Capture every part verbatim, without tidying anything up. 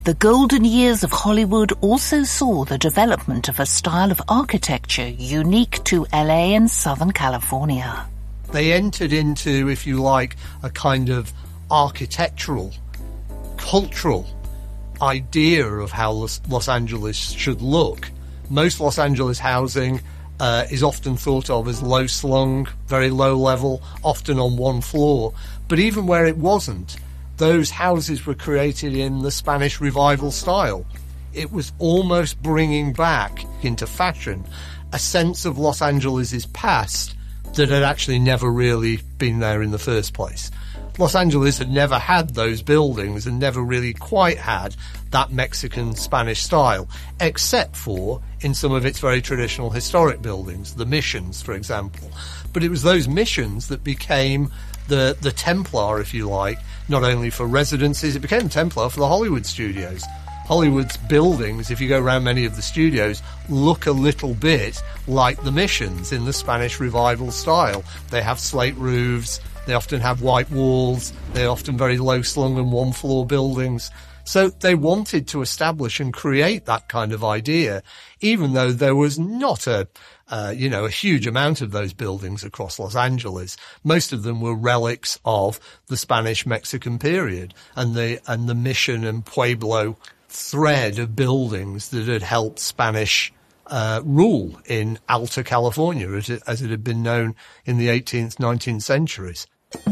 The golden years of Hollywood also saw the development of a style of architecture unique to L A and Southern California. They entered into, if you like, a kind of architectural, cultural idea of how Los, Los Angeles should look. Most Los Angeles housing uh, is often thought of as low-slung, very low level, often on one floor. But even where it wasn't, those houses were created in the Spanish Revival style. It was almost bringing back into fashion a sense of Los Angeles' past that had actually never really been there in the first place. Los Angeles had never had those buildings and never really quite had that Mexican Spanish style, except for in some of its very traditional historic buildings, the missions, for example. But it was those missions that became the, the Templar, if you like, not only for residences, it became Templar for the Hollywood studios. Hollywood's buildings, if you go around many of the studios, look a little bit like the missions in the Spanish Revival style. They have slate roofs, they often have white walls, they're often very low-slung and one-floor buildings. So they wanted to establish and create that kind of idea, even though there was not a, uh, you know, a huge amount of those buildings across Los Angeles. Most of them were relics of the Spanish-Mexican period and the, and the Mission and Pueblo thread of buildings that had helped Spanish uh, rule in Alta California, as it, as it had been known in the eighteenth, nineteenth centuries.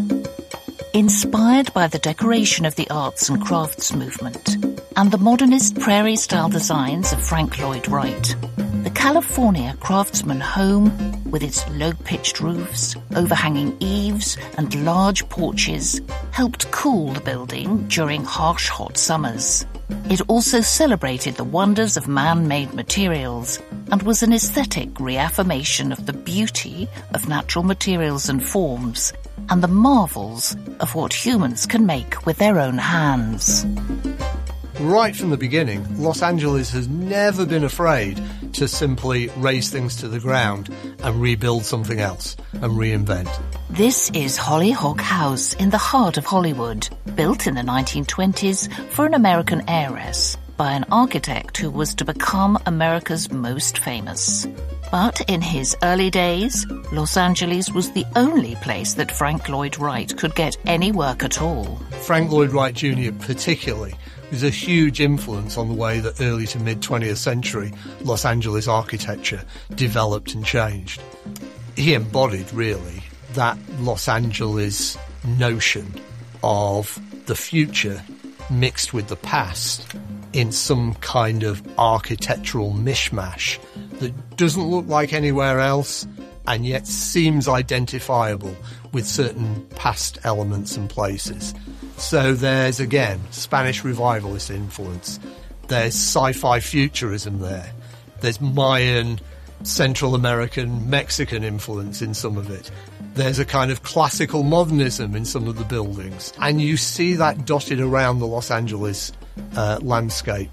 Inspired by the decoration of the arts and crafts movement and the modernist prairie-style designs of Frank Lloyd Wright, the California craftsman home, with its low-pitched roofs, overhanging eaves and large porches, helped cool the building during harsh hot summers. It also celebrated the wonders of man-made materials and was an aesthetic reaffirmation of the beauty of natural materials and forms and the marvels of what humans can make with their own hands. Right from the beginning, Los Angeles has never been afraid to simply raise things to the ground and rebuild something else and reinvent. This is Hollyhock House in the heart of Hollywood, built in the nineteen twenties for an American heiress by an architect who was to become America's most famous. But in his early days, Los Angeles was the only place that Frank Lloyd Wright could get any work at all. Frank Lloyd Wright Junior particularly was a huge influence on the way that early to mid-twentieth century Los Angeles architecture developed and changed. He embodied, really, that Los Angeles notion of the future mixed with the past in some kind of architectural mishmash that doesn't look like anywhere else and yet seems identifiable with certain past elements and places. So there's, again, Spanish Revivalist influence. There's sci-fi futurism there. There's Mayan, Central American, Mexican influence in some of it. There's a kind of classical modernism in some of the buildings. And you see that dotted around the Los Angeles uh, landscape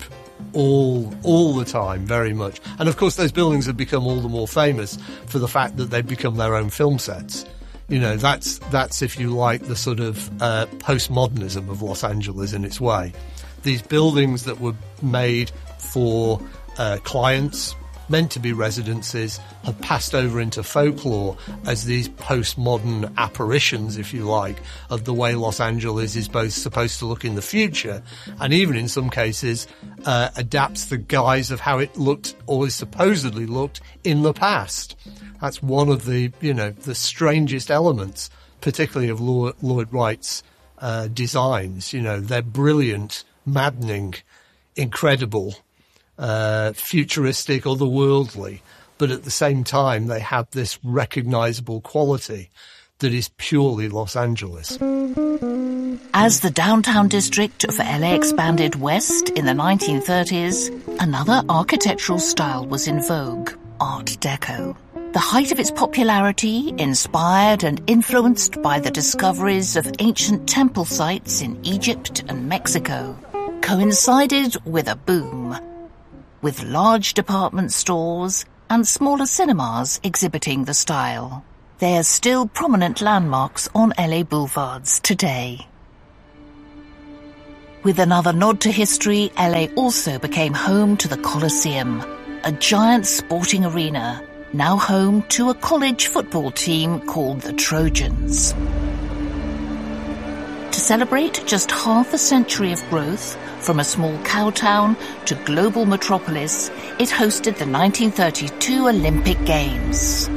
all all the time, very much. And of course those buildings have become all the more famous for the fact that they've become their own film sets. You know, that's, that's if you like, the sort of uh, postmodernism of Los Angeles in its way. These buildings that were made for uh, clients, meant to be residences, have passed over into folklore as these postmodern apparitions, if you like, of the way Los Angeles is both supposed to look in the future and even in some cases uh, adapts the guise of how it looked or supposedly looked in the past. That's one of the, you know, the strangest elements, particularly of Lloyd Wright's uh, designs. You know, they're brilliant, maddening, incredible, uh, futuristic, otherworldly, but at the same time they have this recognizable quality that is purely Los Angeles. As the downtown district of L A expanded west in the nineteen thirties, another architectural style was in vogue, Art Deco. The height of its popularity, inspired and influenced by the discoveries of ancient temple sites in Egypt and Mexico, coincided with a boom, with large department stores and smaller cinemas exhibiting the style. They are still prominent landmarks on L A boulevards today. With another nod to history, L A also became home to the Coliseum, a giant sporting arena, now home to a college football team called the Trojans. To celebrate just half a century of growth, from a small cow town to global metropolis, it hosted the nineteen thirty-two Olympic Games.